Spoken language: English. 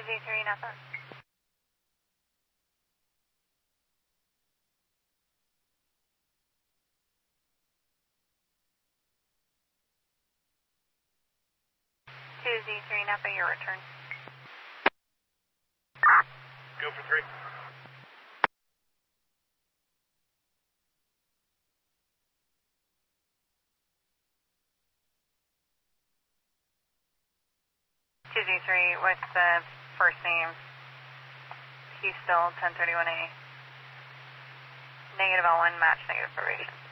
2Z3 Napa. 2Z3 Napa, your return. Go for 3. 2Z3, what's the first name? He's still 1031A. Negative L1, match negative probation.